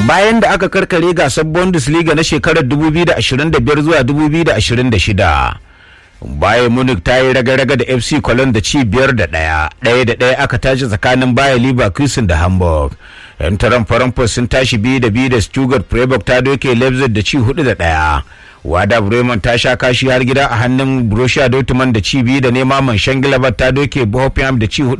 bayan da aka karkare gasar Bundesliga na shekarar 2025 zuwa 2026. Bayern Munich ta yi raga-raga da FC Cologne da ci 5-1, 1-1 aka tashi tsakanin Bayer Leverkusen da Hamburg. Yan taron Frankfurt sun tashi 2-2 da Stuttgart. Freiburg ta doke Leipzig da ci 4-1. Wada Bremen ta sha kashi har gida a hannun Borussia Dortmund da ci 2 da nema Mönchengladbach ta doke Hoffenheim da ci 4